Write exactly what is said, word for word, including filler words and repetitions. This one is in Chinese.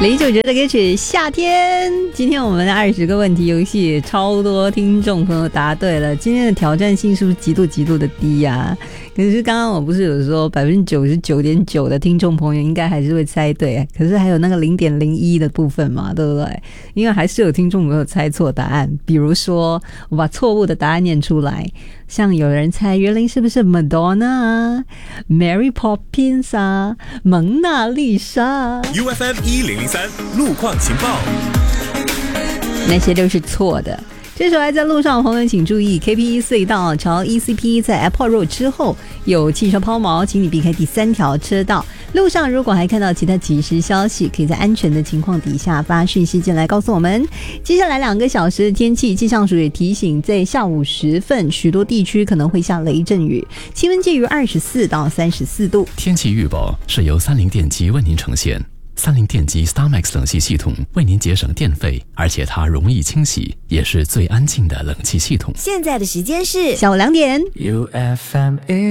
林俊杰的歌曲《夏天》。今天我们的二十个问题游戏，超多听众朋友答对了。今天的挑战性是不是极度极度的低啊？可是刚刚我不是有说百分之九十九点九的听众朋友应该还是会猜对啊，可是还有那个零点零一的部分嘛，对不对？因为还是有听众朋友猜错答案。比如说，我把错误的答案念出来，像有人猜园林是不是 Madonna 啊、Mary Poppins 啊、蒙娜丽莎。 U F M 一零零三路况情报， 那些都是错的。这时候还在路上的朋友请注意 K P E 隧道朝 E C P 在 Airport Road 之后有汽车抛锚，请你避开第三条车道。路上如果还看到其他即时消息，可以在安全的情况底下发讯息进来告诉我们。接下来两个小时的天气，气象署也提醒，在下午时分许多地区可能会下雷阵雨，气温介于二十四到三十四度。 天气预报是由三菱电机为您呈现。三菱电机 StarMax 冷气系统为您节省电费，而且它容易清洗，也是最安静的冷气系统。 现在的时间是下午两点。 U F M